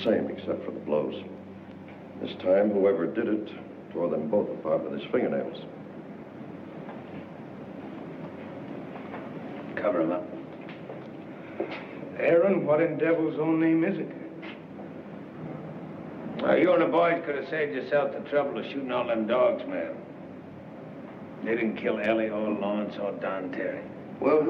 same except for the blows. This time, whoever did it tore them both apart with his fingernails. Cover him up. Aaron, what in devil's own name is it? Well, you and the boys could have saved yourself the trouble of shooting all them dogs, man. They didn't kill Ellie or Lawrence or Don Terry. Well,